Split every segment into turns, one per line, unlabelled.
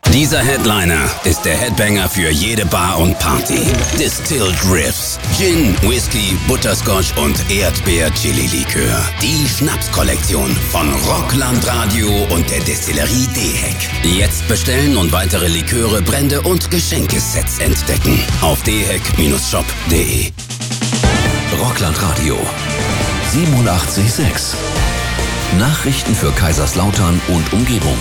Dieser Headliner ist der Headbanger für jede Bar und Party. Distilled Riffs, Gin, Whisky, Butterscotch und Erdbeer-Chili-Likör. Die Schnapskollektion von Rockland Radio und der Destillerie Deheck. Jetzt bestellen und weitere Liköre, Brände und Geschenkesets entdecken. Auf deheck-shop.de.
Rockland Radio 87,6. Nachrichten für Kaiserslautern und Umgebung.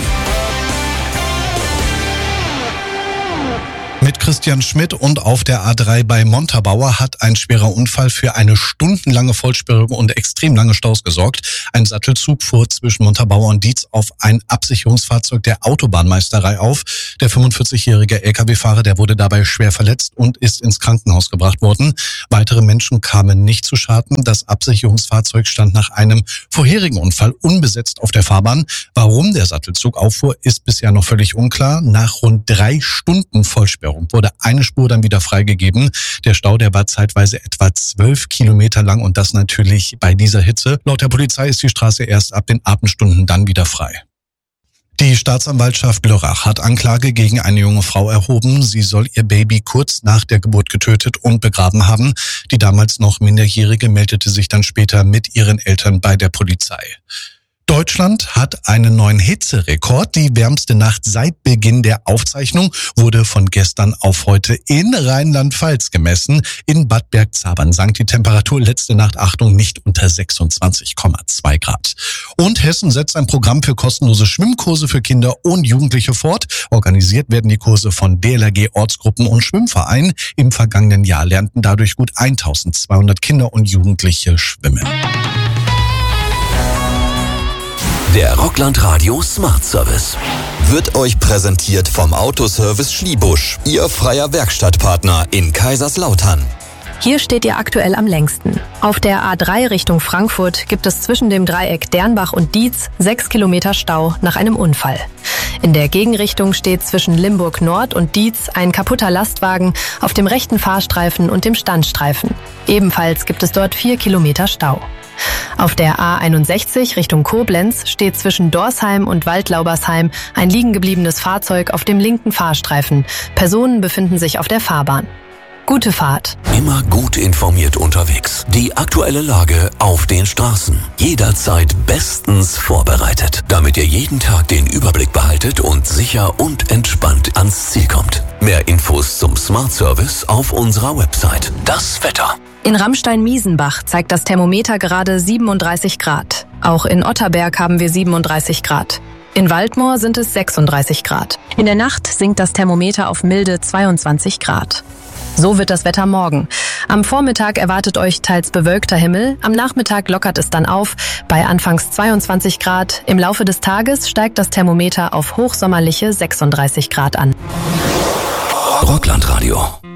Mit Christian Schmidt und auf der A3 bei Montabaur hat ein schwerer Unfall für eine stundenlange Vollsperrung und extrem lange Staus gesorgt. Ein Sattelzug fuhr zwischen Montabaur und Dietz auf ein Absicherungsfahrzeug der Autobahnmeisterei auf. Der 45-jährige Lkw-Fahrer, der wurde dabei schwer verletzt und ist ins Krankenhaus gebracht worden. Weitere Menschen kamen nicht zu Schaden. Das Absicherungsfahrzeug stand nach einem vorherigen Unfall unbesetzt auf der Fahrbahn. Warum der Sattelzug auffuhr, ist bisher noch völlig unklar. Nach rund 3 Stunden Vollsperrung wurde eine Spur dann wieder freigegeben. Der Stau, der war zeitweise etwa 12 Kilometer lang und das natürlich bei dieser Hitze. Laut der Polizei ist die Straße erst ab den Abendstunden dann wieder frei. Die Staatsanwaltschaft Lörrach hat Anklage gegen eine junge Frau erhoben. Sie soll ihr Baby kurz nach der Geburt getötet und begraben haben. Die damals noch Minderjährige meldete sich dann später mit ihren Eltern bei der Polizei. Deutschland hat einen neuen Hitzerekord. Die wärmste Nacht seit Beginn der Aufzeichnung wurde von gestern auf heute in Rheinland-Pfalz gemessen. In Bad Bergzabern sank die Temperatur letzte Nacht, Achtung, nicht unter 26,2 Grad. Und Hessen setzt ein Programm für kostenlose Schwimmkurse für Kinder und Jugendliche fort. Organisiert werden die Kurse von DLRG, Ortsgruppen und Schwimmvereinen. Im vergangenen Jahr lernten dadurch gut 1200 Kinder und Jugendliche schwimmen.
Der Rockland Radio Smart Service
wird euch präsentiert vom Autoservice Schliebusch, Ihr freier Werkstattpartner in Kaiserslautern.
Hier steht ihr aktuell am längsten. Auf der A3 Richtung Frankfurt gibt es zwischen dem Dreieck Dernbach und Dietz 6 Kilometer Stau nach einem Unfall. In der Gegenrichtung steht zwischen Limburg Nord und Dietz ein kaputter Lastwagen auf dem rechten Fahrstreifen und dem Standstreifen. Ebenfalls gibt es dort 4 Kilometer Stau. Auf der A61 Richtung Koblenz steht zwischen Dorsheim und Waldlaubersheim ein liegengebliebenes Fahrzeug auf dem linken Fahrstreifen. Personen befinden sich auf der Fahrbahn. Gute Fahrt.
Immer gut informiert unterwegs. Die aktuelle Lage auf den Straßen. Jederzeit bestens vorbereitet, damit ihr jeden Tag den Überblick behaltet und sicher und entspannt ans Ziel kommt. Mehr Infos zum Smart Service auf unserer Website. Das Wetter.
In Ramstein-Miesenbach zeigt das Thermometer gerade 37 Grad. Auch in Otterberg haben wir 37 Grad. In Waldmoor sind es 36 Grad. In der Nacht sinkt das Thermometer auf milde 22 Grad. So wird das Wetter morgen. Am Vormittag erwartet euch teils bewölkter Himmel, am Nachmittag lockert es dann auf, bei anfangs 22 Grad. Im Laufe des Tages steigt das Thermometer auf hochsommerliche 36 Grad an.
Rockland Radio.